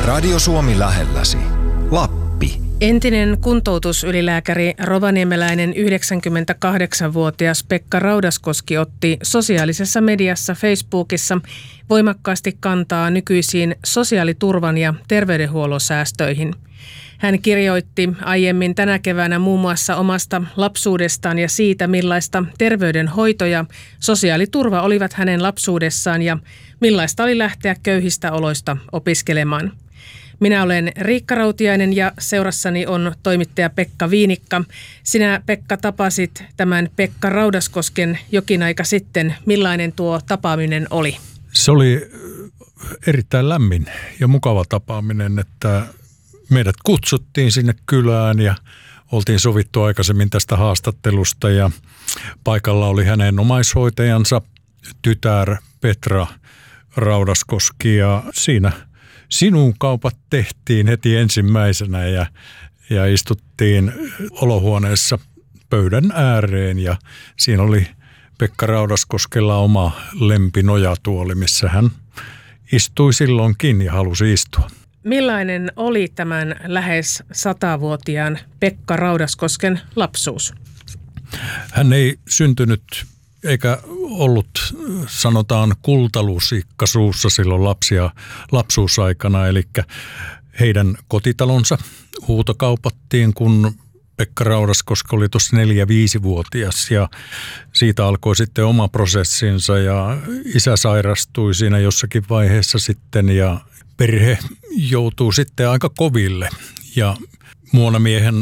Radio Suomi lähelläsi. Lappi. Entinen kuntoutusylilääkäri rovaniemeläinen 98-vuotias Pekka Raudaskoski otti sosiaalisessa mediassa Facebookissa voimakkaasti kantaa nykyisiin sosiaaliturvan ja terveydenhuollon säästöihin. Hän kirjoitti aiemmin tänä keväänä muun muassa omasta lapsuudestaan ja siitä, millaista terveydenhoito ja sosiaaliturva olivat hänen lapsuudessaan ja millaista oli lähteä köyhistä oloista opiskelemaan. Minä olen Riikka Rautiainen ja seurassani on toimittaja Pekka Viinikka. Sinä, Pekka, tapasit tämän Pekka Raudaskosken jokin aika sitten. Millainen tuo tapaaminen oli? Se oli erittäin lämmin ja mukava tapaaminen, että meidät kutsuttiin sinne kylään ja oltiin sovittu aikaisemmin tästä haastattelusta ja paikalla oli hänen omaishoitajansa tytär Petra Raudaskoski ja siinä sinun kaupat tehtiin heti ensimmäisenä ja istuttiin olohuoneessa pöydän ääreen ja siinä oli Pekka Raudaskoskella oma lempinojatuoli, missä hän istui silloinkin ja halusi istua. Millainen oli tämän lähes 100-vuotiaan Pekka Raudaskosken lapsuus? Hän ei syntynyt eikä ollut, sanotaan, kultalusikka suussa silloin lapsuusaikana, eli heidän kotitalonsa huutokaupattiin, kun Pekka Raudaskoski oli tuossa 4-5-vuotias ja siitä alkoi sitten oma prosessinsa ja isä sairastui siinä jossakin vaiheessa sitten ja perhe joutuu sitten aika koville ja muonamiehen